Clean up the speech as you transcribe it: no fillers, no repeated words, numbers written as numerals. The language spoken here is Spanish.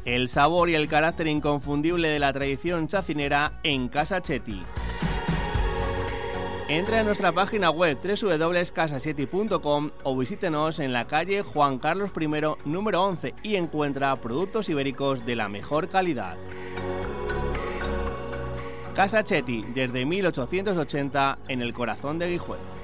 El sabor y el carácter inconfundible de la tradición chacinera en Casa Chetti. Entre a nuestra página web www.casachetti.com o visítenos en la calle Juan Carlos I, número 11 y encuentra productos ibéricos de la mejor calidad. Casa Chetti, desde 1880 en el corazón de Guijuelo.